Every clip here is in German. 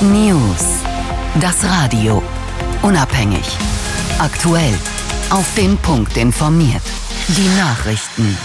News. Das Radio. Unabhängig. Aktuell. Auf den Punkt informiert. Die Nachrichten.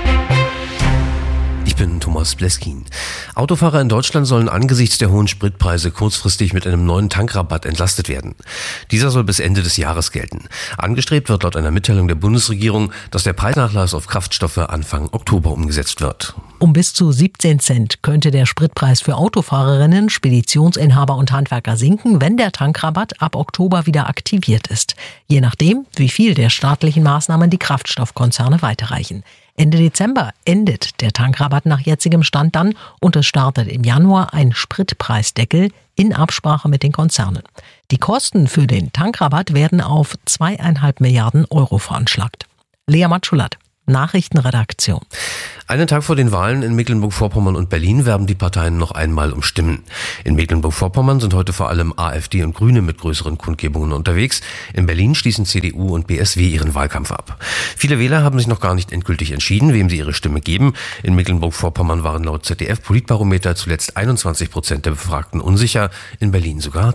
Ich bin Thomas Bleskin. Autofahrer in Deutschland sollen angesichts der hohen Spritpreise kurzfristig mit einem neuen Tankrabatt entlastet werden. Dieser soll bis Ende des Jahres gelten. Angestrebt wird laut einer Mitteilung der Bundesregierung, dass der Preisnachlass auf Kraftstoffe Anfang Oktober umgesetzt wird. Um bis zu 17 Cent könnte der Spritpreis für Autofahrerinnen, Speditionsinhaber und Handwerker sinken, wenn der Tankrabatt ab Oktober wieder aktiviert ist. Je nachdem, wie viel der staatlichen Maßnahmen die Kraftstoffkonzerne weiterreichen. Ende Dezember endet der Tankrabatt nach jetzigem Stand dann und es startet im Januar ein Spritpreisdeckel in Absprache mit den Konzernen. Die Kosten für den Tankrabatt werden auf 2,5 Milliarden Euro veranschlagt. Lea Matschulat, Nachrichtenredaktion. Einen Tag vor den Wahlen in Mecklenburg-Vorpommern und Berlin werben die Parteien noch einmal um Stimmen. In Mecklenburg-Vorpommern sind heute vor allem AfD und Grüne mit größeren Kundgebungen unterwegs. In Berlin schließen CDU und BSW ihren Wahlkampf ab. Viele Wähler haben sich noch gar nicht endgültig entschieden, wem sie ihre Stimme geben. In Mecklenburg-Vorpommern waren laut ZDF-Politbarometer zuletzt 21% der Befragten unsicher, in Berlin sogar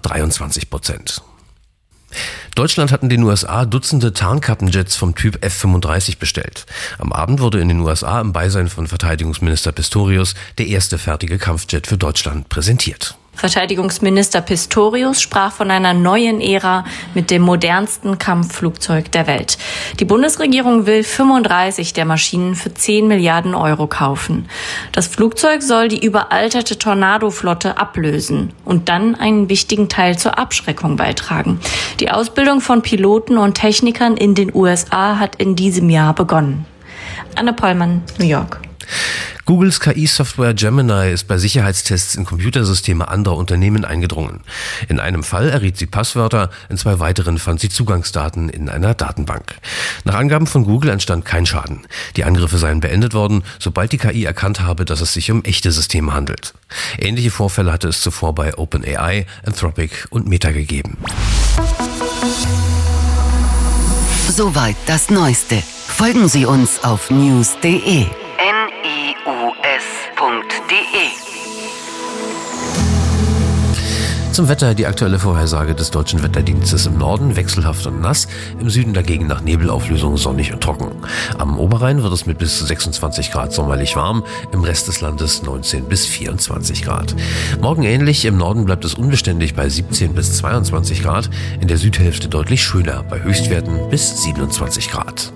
23%. Deutschland hat in den USA Dutzende Tarnkappenjets vom Typ F-35 bestellt. Am Abend wurde in den USA im Beisein von Verteidigungsminister Pistorius der erste fertige Kampfjet für Deutschland präsentiert. Verteidigungsminister Pistorius sprach von einer neuen Ära mit dem modernsten Kampfflugzeug der Welt. Die Bundesregierung will 35 der Maschinen für 10 Milliarden Euro kaufen. Das Flugzeug soll die überalterte Tornado-Flotte ablösen und dann einen wichtigen Teil zur Abschreckung beitragen. Die Ausbildung von Piloten und Technikern in den USA hat in diesem Jahr begonnen. Anne Pollmann, New York. Googles KI-Software Gemini ist bei Sicherheitstests in Computersysteme anderer Unternehmen eingedrungen. In einem Fall erriet sie Passwörter, in 2 weiteren fand sie Zugangsdaten in einer Datenbank. Nach Angaben von Google entstand kein Schaden. Die Angriffe seien beendet worden, sobald die KI erkannt habe, dass es sich um echte Systeme handelt. Ähnliche Vorfälle hatte es zuvor bei OpenAI, Anthropic und Meta gegeben. Soweit das Neueste. Folgen Sie uns auf news.de. Zum Wetter die aktuelle Vorhersage des Deutschen Wetterdienstes: im Norden wechselhaft und nass, im Süden dagegen nach Nebelauflösung sonnig und trocken. Am Oberrhein wird es mit bis zu 26 Grad sommerlich warm, im Rest des Landes 19 bis 24 Grad. Morgen ähnlich, im Norden bleibt es unbeständig bei 17 bis 22 Grad, in der Südhälfte deutlich schöner, bei Höchstwerten bis 27 Grad.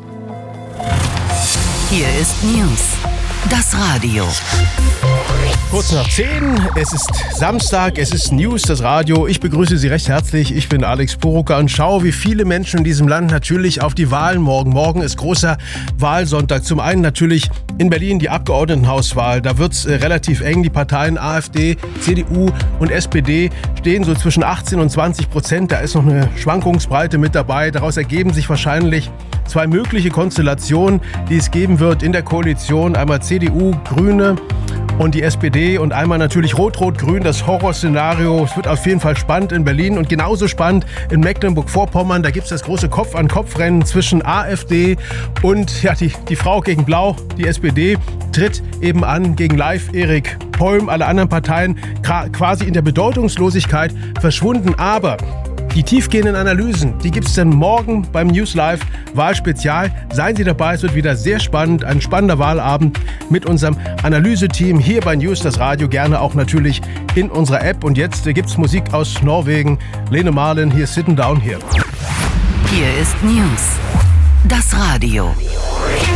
Hier ist News. Das Radio. Kurz nach 10, es ist Samstag, es ist News, das Radio. Ich begrüße Sie recht herzlich, ich bin Alex Purucker und schaue, wie viele Menschen in diesem Land natürlich auf die Wahlen morgen. Morgen ist großer Wahlsonntag. Zum einen natürlich in Berlin die Abgeordnetenhauswahl. Da wird es relativ eng. Die Parteien AfD, CDU und SPD stehen so zwischen 18 und 20%. Da ist noch eine Schwankungsbreite mit dabei. Daraus ergeben sich wahrscheinlich 2 mögliche Konstellationen, die es geben wird in der Koalition. Einmal CDU, Grüne und die SPD und einmal natürlich Rot-Rot-Grün, das Horrorszenario. Es wird auf jeden Fall spannend in Berlin und genauso spannend in Mecklenburg-Vorpommern. Da gibt es das große Kopf-an-Kopf-Rennen zwischen AfD und die Frau gegen Blau. Die SPD tritt eben an gegen Live Erik Pollm. Alle anderen Parteien quasi in der Bedeutungslosigkeit verschwunden. Aber die tiefgehenden Analysen, die gibt es dann morgen beim News Live Wahlspezial. Seien Sie dabei, es wird wieder sehr spannend, ein spannender Wahlabend mit unserem Analyseteam hier bei News, das Radio, gerne auch natürlich in unserer App. Und jetzt gibt es Musik aus Norwegen. Lene Marlin, hier Sitting Down Here. Hier ist News. Das Radio.